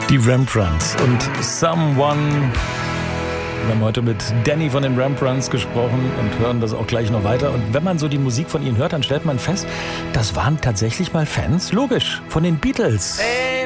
Die Rembrandts und Someone. Wir haben heute mit Danny von den Rembrandts gesprochen und hören das auch gleich noch weiter. Und wenn man so die Musik von ihnen hört, dann stellt man fest, das waren tatsächlich mal Fans, logisch, von den Beatles. Hey.